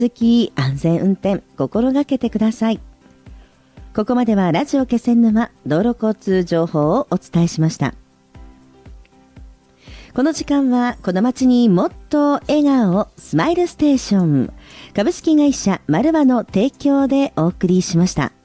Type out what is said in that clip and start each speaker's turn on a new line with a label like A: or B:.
A: 続き安全運転心がけてください。ここまではラジオ気仙沼道路交通情報をお伝えしました。この時間はこの街にもっと笑顔スマイルステーション株式会社マルバの提供でお送りしました。